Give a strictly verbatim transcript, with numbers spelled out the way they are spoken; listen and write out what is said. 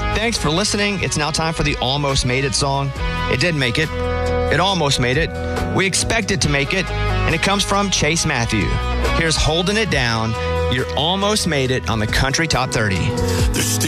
Thanks for listening. It's now time for the Almost Made It song. It did make it. It almost made it. We expect it to make it. And it comes from Chase Matthew. Here's Holding It Down. You're almost made it on the Country Top thirty.